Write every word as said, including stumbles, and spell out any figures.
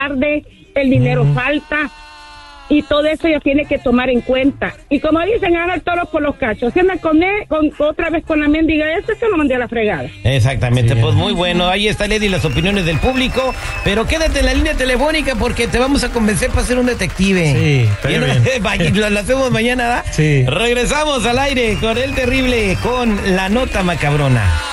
tarde, el dinero mm. falta. Y todo eso ya tiene que tomar en cuenta. Y como dicen, agarra el toro por los cachos. Si anda con él, con, otra vez con la mendiga ese, se lo mandé a la fregada. Exactamente, sí, pues muy bueno. Ahí está, Lady, las opiniones del público. Pero quédate en la línea telefónica porque te vamos a convencer para ser un detective. Sí, está bien. Lo, lo hacemos mañana, ¿verdad? Sí. Regresamos al aire con El Terrible, con la nota macabrona.